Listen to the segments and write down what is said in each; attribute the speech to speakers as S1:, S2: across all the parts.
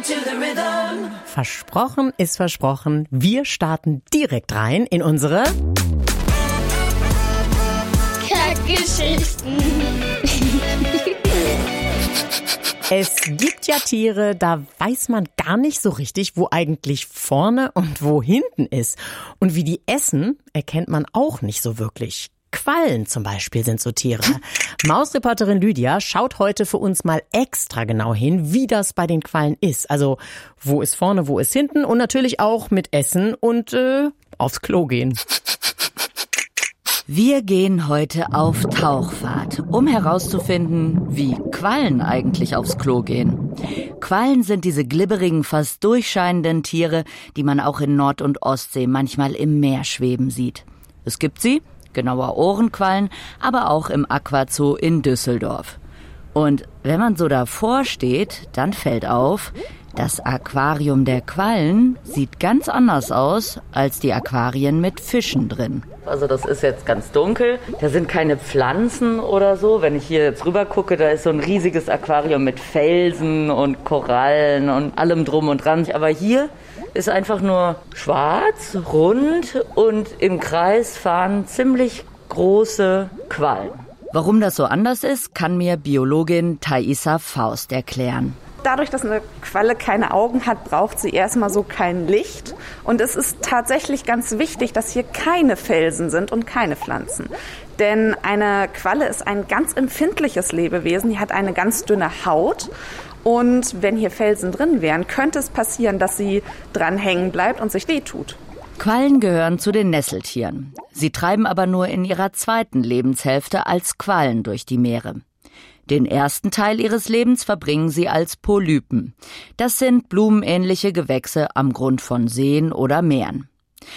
S1: Versprochen ist versprochen. Wir starten direkt rein in unsere
S2: Kackgeschichten.
S1: Es gibt ja Tiere, da weiß man gar nicht so richtig, wo eigentlich vorne und wo hinten ist. Und wie die essen, erkennt man auch nicht so wirklich. Quallen zum Beispiel sind so Tiere. Mausreporterin Lydia schaut heute für uns mal extra genau hin, wie das bei den Quallen ist. Also wo ist vorne, wo ist hinten und natürlich auch mit Essen und aufs Klo gehen.
S3: Wir gehen heute auf Tauchfahrt, um herauszufinden, wie Quallen eigentlich aufs Klo gehen. Quallen sind diese glibberigen, fast durchscheinenden Tiere, die man auch in Nord- und Ostsee manchmal im Meer schweben sieht. Es gibt sie, genauer Ohrenquallen, aber auch im Aquazoo in Düsseldorf. Und wenn man so davor steht, dann fällt auf, das Aquarium der Quallen sieht ganz anders aus als die Aquarien mit Fischen drin.
S4: Also das ist jetzt ganz dunkel, da sind keine Pflanzen oder so. Wenn ich hier jetzt rüber gucke, da ist so ein riesiges Aquarium mit Felsen und Korallen und allem drum und dran. Aber hier ist einfach nur schwarz, rund und im Kreis fahren ziemlich große Quallen.
S3: Warum das so anders ist, kann mir Biologin Thaisa Faust erklären.
S5: Dadurch, dass eine Qualle keine Augen hat, braucht sie erstmal so kein Licht. Und es ist tatsächlich ganz wichtig, dass hier keine Felsen sind und keine Pflanzen. Denn eine Qualle ist ein ganz empfindliches Lebewesen. Die hat eine ganz dünne Haut. Und wenn hier Felsen drin wären, könnte es passieren, dass sie dran hängen bleibt und sich wehtut.
S3: Quallen gehören zu den Nesseltieren. Sie treiben aber nur in ihrer zweiten Lebenshälfte als Quallen durch die Meere. Den ersten Teil ihres Lebens verbringen sie als Polypen. Das sind blumenähnliche Gewächse am Grund von Seen oder Meeren.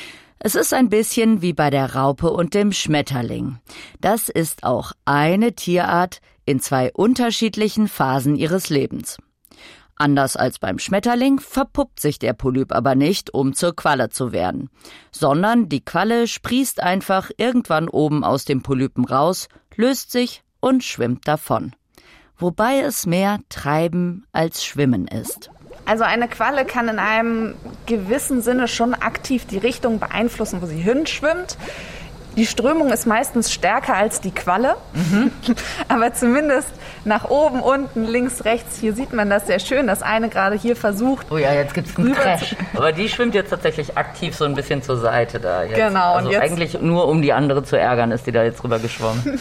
S3: Es ist ein bisschen wie bei der Raupe und dem Schmetterling. Das ist auch eine Tierart in zwei unterschiedlichen Phasen ihres Lebens. Anders als beim Schmetterling verpuppt sich der Polyp aber nicht, um zur Qualle zu werden, sondern die Qualle sprießt einfach irgendwann oben aus dem Polypen raus, löst sich und schwimmt davon. Wobei es mehr Treiben als Schwimmen ist.
S5: Also eine Qualle kann in einem gewissen Sinne schon aktiv die Richtung beeinflussen, wo sie hinschwimmt. Die Strömung ist meistens stärker als die Qualle, aber zumindest nach oben, unten, links, rechts, hier sieht man das sehr schön, dass eine gerade hier versucht.
S4: Oh ja, jetzt gibt's einen Crash. Aber die schwimmt jetzt tatsächlich aktiv so ein bisschen zur Seite da. Jetzt.
S5: Genau.
S4: Also
S5: und jetzt
S4: eigentlich nur um die andere zu ärgern, ist die da jetzt rüber geschwommen.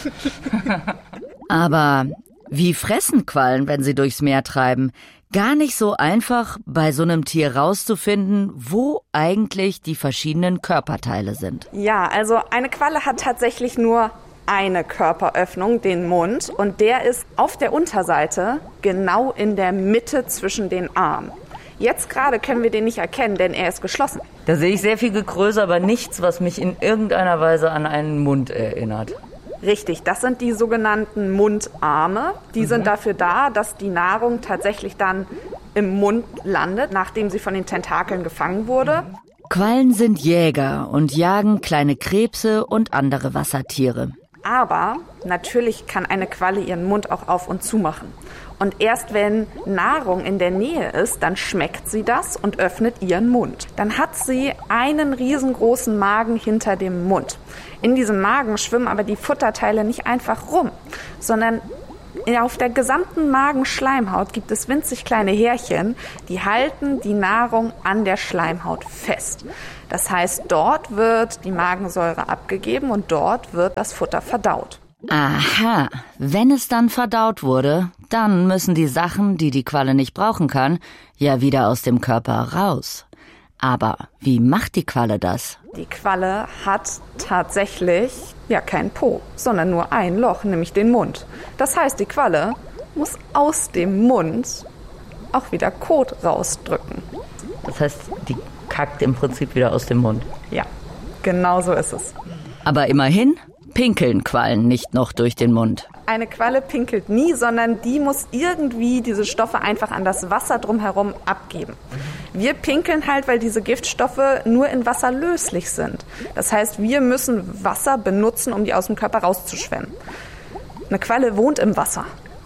S3: Aber wie fressen Quallen, wenn sie durchs Meer treiben? Gar nicht so einfach, bei so einem Tier rauszufinden, wo eigentlich die verschiedenen Körperteile sind.
S5: Ja, also eine Qualle hat tatsächlich nur eine Körperöffnung, den Mund, und der ist auf der Unterseite genau in der Mitte zwischen den Armen. Jetzt gerade können wir den nicht erkennen, denn er ist geschlossen.
S4: Da sehe ich sehr viel Gekröse, aber nichts, was mich in irgendeiner Weise an einen Mund erinnert.
S5: Richtig, das sind die sogenannten Mundarme. Die sind dafür da, dass die Nahrung tatsächlich dann im Mund landet, nachdem sie von den Tentakeln gefangen wurde.
S3: Quallen sind Jäger und jagen kleine Krebse und andere Wassertiere.
S5: Aber natürlich kann eine Qualle ihren Mund auch auf und zu machen. Und erst wenn Nahrung in der Nähe ist, dann schmeckt sie das und öffnet ihren Mund. Dann hat sie einen riesengroßen Magen hinter dem Mund. In diesem Magen schwimmen aber die Futterteile nicht einfach rum, sondern auf der gesamten Magenschleimhaut gibt es winzig kleine Härchen, die halten die Nahrung an der Schleimhaut fest. Das heißt, dort wird die Magensäure abgegeben und dort wird das Futter verdaut.
S3: Aha, wenn es dann verdaut wurde, dann müssen die Sachen, die die Qualle nicht brauchen kann, ja wieder aus dem Körper raus. Aber wie macht die Qualle das?
S5: Die Qualle hat tatsächlich kein Po, sondern nur ein Loch, nämlich den Mund. Das heißt, die Qualle muss aus dem Mund auch wieder Kot rausdrücken.
S4: Das heißt, die kackt im Prinzip wieder aus dem Mund.
S5: Ja, genau so ist es.
S3: Aber immerhin pinkeln Quallen nicht noch durch den Mund.
S5: Eine Qualle pinkelt nie, sondern die muss irgendwie diese Stoffe einfach an das Wasser drumherum abgeben. Wir pinkeln halt, weil diese Giftstoffe nur in Wasser löslich sind. Das heißt, wir müssen Wasser benutzen, um die aus dem Körper rauszuschwemmen. Eine Qualle wohnt im Wasser.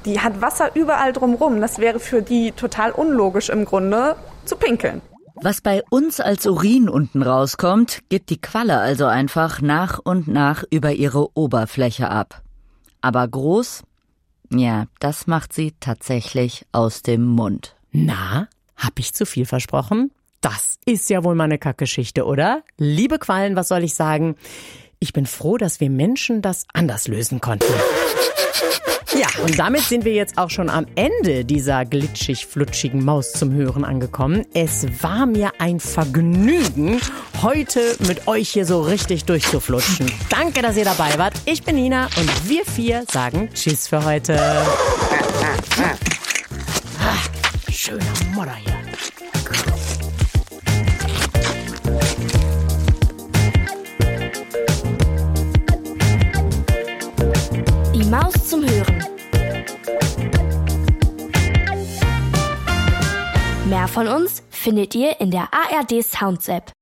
S5: Die hat Wasser überall drumrum. Das wäre für die total unlogisch im Grunde zu pinkeln.
S3: Was bei uns als Urin unten rauskommt, gibt die Qualle also einfach nach und nach über ihre Oberfläche ab. Aber groß? Ja, das macht sie tatsächlich aus dem Mund.
S1: Na, hab ich zu viel versprochen? Das ist ja wohl mal eine Kackgeschichte, oder? Liebe Quallen, was soll ich sagen? Ich bin froh, dass wir Menschen das anders lösen konnten. Ja, und damit sind wir jetzt auch schon am Ende dieser glitschig-flutschigen Maus zum Hören angekommen. Es war mir ein Vergnügen, heute mit euch hier so richtig durchzuflutschen. Danke, dass ihr dabei wart. Ich bin Nina und wir 4 sagen Tschüss für heute. Schöner Modder hier.
S2: Die Maus zum Hören. Mehr von uns findet ihr in der ARD Sounds App.